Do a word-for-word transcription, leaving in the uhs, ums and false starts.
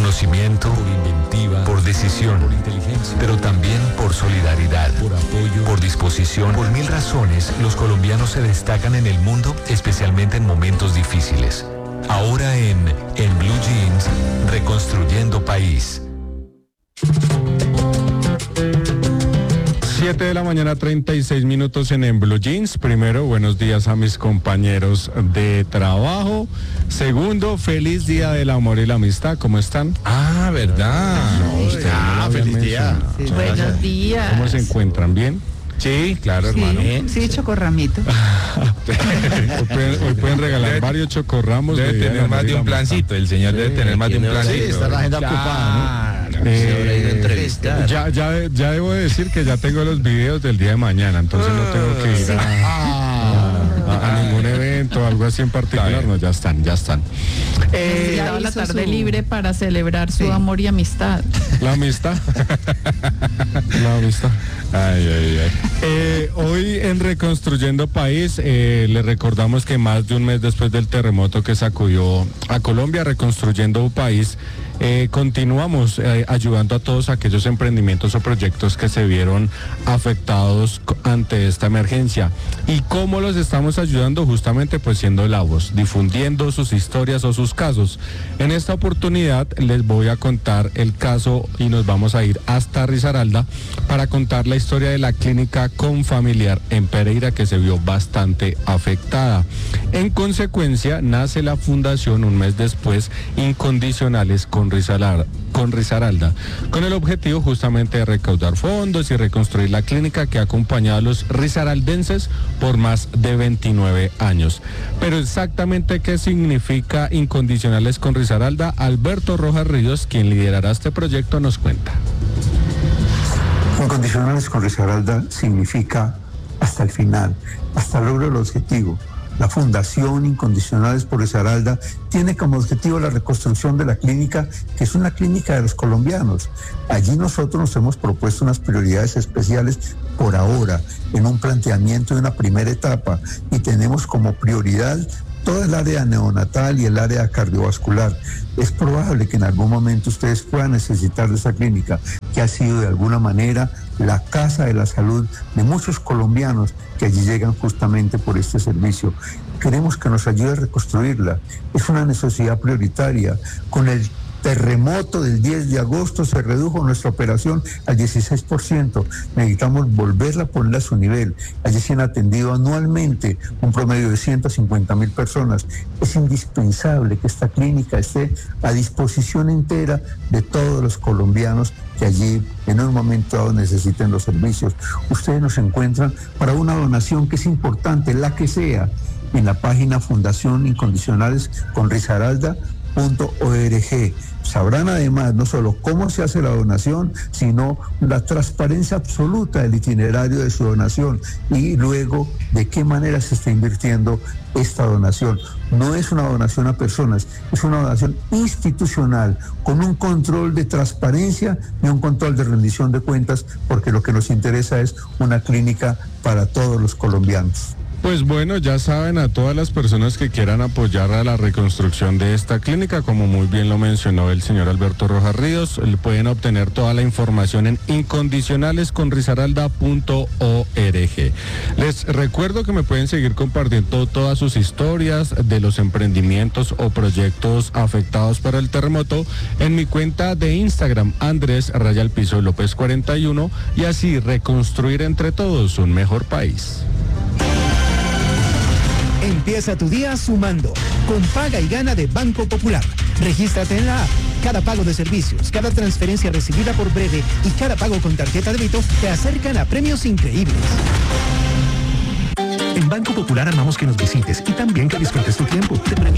conocimiento, por inventiva, por decisión, por inteligencia, pero también por solidaridad, por apoyo, por disposición. Por mil razones, los colombianos se destacan en el mundo, especialmente en momentos difíciles. Ahora en, en Blue Jeans, Reconstruyendo País. siete de la mañana, treinta y seis minutos en, en Blue Jeans. Primero, buenos días a mis compañeros de trabajo. Segundo, feliz día del amor y la amistad. ¿Cómo están? Ah, ¿verdad? No, usted ah, no feliz día. Sí, buenos días. ¿Cómo se encuentran? ¿Bien? Sí, claro, Sí, hermano. sí, chocorramito. Hoy pueden, hoy pueden regalar Debe- varios chocorramos. Debe de Día del tener Amor más y de la un Amistad. plancito. El señor debe tener más de un plancito. Sí, está la agenda Claro. ocupada, Eh, Se habrá ido a entrevistar. Ya, ya, ya debo decir que ya tengo los videos del día de mañana, entonces no tengo que ir a, a- a ningún evento, algo así en particular. No, ya están, ya están. Eh, Ya la hizo tarde su- libre para celebrar su Sí. amor y amistad. La amistad. La amistad. Ay, ay, ay. Eh, hoy en Reconstruyendo País, eh, le recordamos que más de un mes después del terremoto que sacudió a Colombia, Reconstruyendo País, eh, continuamos eh, ayudando a todos aquellos emprendimientos o proyectos que se vieron afectados co- ante esta emergencia. ¿Y cómo los estamos ayudando? Justamente pues siendo la voz, difundiendo sus historias o sus casos. En esta oportunidad les voy a contar el caso y nos vamos a ir hasta Risaralda para contar la historia de la clínica Confamiliar en Pereira, que se vio bastante afectada. En consecuencia, nace la fundación un mes después, Incondicionales con Risaralda, con Risaralda, con el objetivo justamente de recaudar fondos y reconstruir la clínica que ha acompañado a los risaraldenses por más de veintinueve años. Pero exactamente qué significa Incondicionales con Risaralda, Alberto Rojas Ríos, quien liderará este proyecto, nos cuenta. Incondicionales con Risaralda significa hasta el final, hasta logro el objetivo. La Fundación Incondicionales por Risaralda tiene como objetivo la reconstrucción de la clínica, que es una clínica de los colombianos. Allí nosotros nos hemos propuesto unas prioridades especiales por ahora, en un planteamiento de una primera etapa, y tenemos como prioridad toda el área neonatal y el área cardiovascular. Es probable que en algún momento ustedes puedan necesitar de esa clínica, que ha sido de alguna manera la casa de la salud de muchos colombianos que allí llegan justamente por este servicio. Queremos que nos ayude a reconstruirla. Es una necesidad prioritaria. Con el terremoto del diez de agosto se redujo nuestra operación al dieciséis por ciento. Necesitamos volverla a poner a su nivel. Allí se han atendido anualmente un promedio de ciento cincuenta mil personas. Es indispensable que esta clínica esté a disposición entera de todos los colombianos que allí en un momento dado necesiten los servicios. Ustedes nos encuentran para una donación que es importante, la que sea, en la página Fundación Incondicionales con Risaralda punto org. Sabrán además no solo cómo se hace la donación, sino la transparencia absoluta del itinerario de su donación y luego de qué manera se está invirtiendo esta donación. No es una donación a personas, es una donación institucional con un control de transparencia y un control de rendición de cuentas, porque lo que nos interesa es una clínica para todos los colombianos. Pues bueno, ya saben, a todas las personas que quieran apoyar a la reconstrucción de esta clínica, como muy bien lo mencionó el señor Alberto Rojas Ríos, pueden obtener toda la información en incondicionales con risaralda punto org. Les recuerdo que me pueden seguir compartiendo todas sus historias de los emprendimientos o proyectos afectados por el terremoto en mi cuenta de Instagram, Andrés Rayal Piso López cuarenta y uno, y así reconstruir entre todos un mejor país. Empieza tu día sumando con Paga y Gana de Banco Popular. Regístrate en la app. Cada pago de servicios, cada transferencia recibida por Breve y cada pago con tarjeta de débito te acercan a premios increíbles. En Banco Popular amamos que nos visites y también que disfrutes tu tiempo. Te premiamos